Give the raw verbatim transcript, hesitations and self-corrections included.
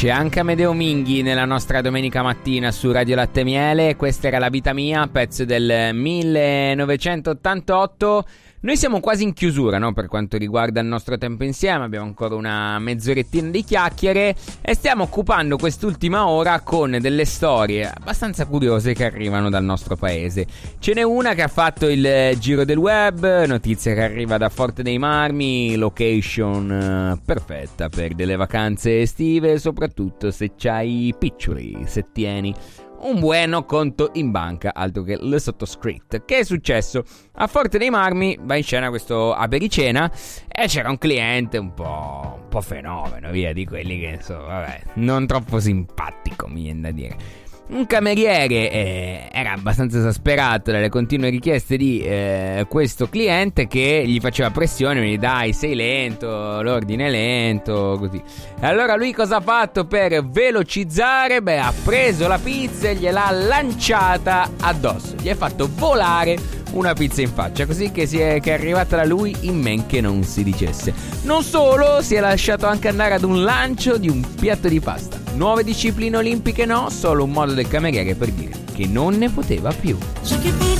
C'è anche Amedeo Minghi nella nostra domenica mattina su Radio Latte e Miele. Questa era La vita mia, pezzo del millenovecentottantotto. Noi siamo quasi in chiusura, no? Per quanto riguarda il nostro tempo insieme, abbiamo ancora una mezzorettina di chiacchiere e stiamo occupando quest'ultima ora con delle storie abbastanza curiose che arrivano dal nostro paese. Ce n'è una che ha fatto il giro del web, notizia che arriva da Forte dei Marmi, location perfetta per delle vacanze estive, soprattutto se c'hai piccioli, se tieni un buono conto in banca, altro che le sottoscritte. Che è successo? A Forte dei Marmi va in scena questo apericena e c'era un cliente un po', un po' fenomeno, via, di quelli che insomma, vabbè, non troppo simpatico, mi viene da dire. Un cameriere eh, era abbastanza esasperato dalle continue richieste di eh, questo cliente, che gli faceva pressione, mi dice: dai, sei lento, l'ordine è lento, così. E allora lui cosa ha fatto per velocizzare? Beh, ha preso la pizza e gliel'ha lanciata addosso, gli ha fatto volare una pizza in faccia, così che, si è, che è arrivata da lui in men che non si dicesse. Non solo, si è lasciato anche andare ad un lancio di un piatto di pasta. Nuove discipline olimpiche no, solo un modo del cameriere per dire che non ne poteva più. Ciò che per